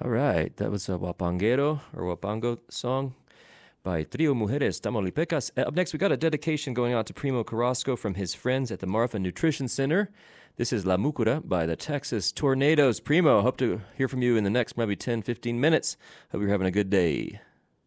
All right, that was a Wapangero or Wapango song by Trio Mujeres Tamaulipecas. Up next, we got a dedication going out to Primo Carrasco from his friends at the Marfa Nutrition Center. This is La Mucura by the Texas Tornadoes. Primo, hope to hear from you in the next maybe 10, 15 minutes. Hope you're having a good day.